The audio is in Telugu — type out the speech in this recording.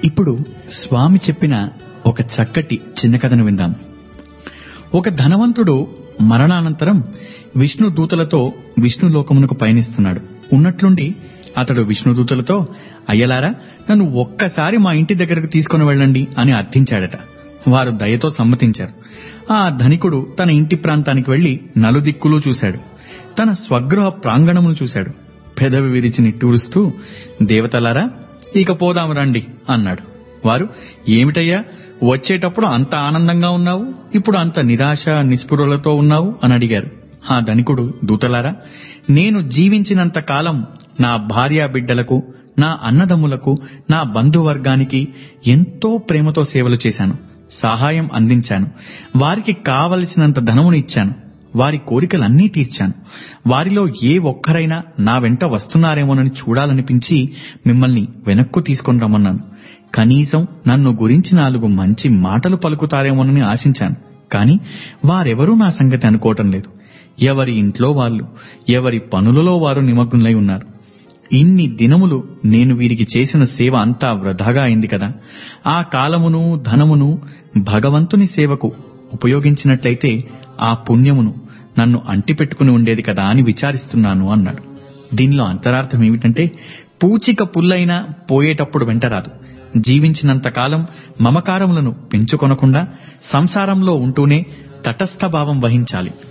ఇప్పుడు స్వామి చెప్పిన ఒక చక్కటి చిన్న కథను విందాం. ఒక ధనవంతుడు మరణానంతరం విష్ణుదూతలతో విష్ణులోకమునకు పయనిస్తున్నాడు. ఉన్నట్లుండి అతడు విష్ణుదూతలతో, అయ్యలారా, నన్ను ఒక్కసారి మా ఇంటి దగ్గరకు తీసుకుని వెళ్ళండి అని అర్థించాడట. వారు దయతో సమ్మతించారు. ఆ ధనికుడు తన ఇంటి ప్రాంతానికి వెళ్లి నలుదిక్కులు చూశాడు. తన స్వగృహ ప్రాంగణమును చూశాడు. పెదవి విరిచి నిట్టూరుస్తూ, దేవతలారా, ఇక పోదాము రండి అన్నాడు. వారు, ఏమిటయ్యా, వచ్చేటప్పుడు అంత ఆనందంగా ఉన్నావు, ఇప్పుడు అంత నిరాశ నిస్పృహలతో ఉన్నావు అని అడిగారు. ఆ ధనికుడు, దూతలారా, నేను జీవించినంత కాలం నా భార్యా బిడ్డలకు, నా అన్నదమ్ములకు, నా బంధువర్గానికి ఎంతో ప్రేమతో సేవలు చేశాను, సహాయం అందించాను, వారికి కావలసినంత ధనమును ఇచ్చాను, వారి కోరికలన్నీ తీర్చాను. వారిలో ఏ ఒక్కరైనా నా వెంట వస్తున్నారేమోనని చూడాలనిపించి మిమ్మల్ని వెనక్కు తీసుకొని రమ్మన్నాను. కనీసం నన్ను గురించి 4 మంచి మాటలు పలుకుతారేమోనని ఆశించాను. కాని వారెవరూ నా సంగతి అనుకోవటం లేదు. ఎవరి ఇంట్లో వాళ్ళు, ఎవరి పనులలో వారు నిమగ్నులై ఉన్నారు. ఇన్ని దినములు నేను వీరికి చేసిన సేవ అంతా వృధాగా అయింది కదా. ఆ కాలమును ధనమును భగవంతుని సేవకు ఉపయోగించినట్లయితే ఆ పుణ్యమును నన్ను అంటిపెట్టుకుని ఉండేది కదా అని విచారిస్తున్నాను అన్నాడు. దీనిలో అంతరార్థం ఏమిటంటే, పూచిక పుల్లైనా పోయేటప్పుడు వెంటరాదు. జీవించినంతకాలం మమకారములను పెంచుకొనకుండా సంసారంలో ఉంటూనే తటస్థ భావం వహించాలి.